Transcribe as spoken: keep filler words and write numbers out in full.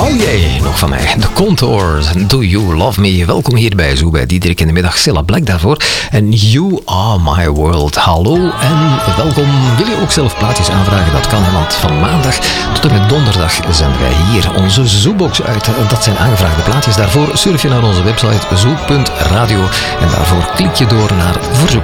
Oh jee, nog van mij. The Contours, Do You Love Me. Welkom hier bij Zo bij Diederik in de middag. Cilla Black daarvoor. En You Are My World. Hallo en welkom. Wil je ook zelf plaatjes aanvragen? Dat kan, want van maandag tot en met donderdag zenden wij hier onze Zoobox uit. Dat zijn aangevraagde plaatjes. Daarvoor surf je naar onze website zoo punt radio en daarvoor klik je door naar verzoek.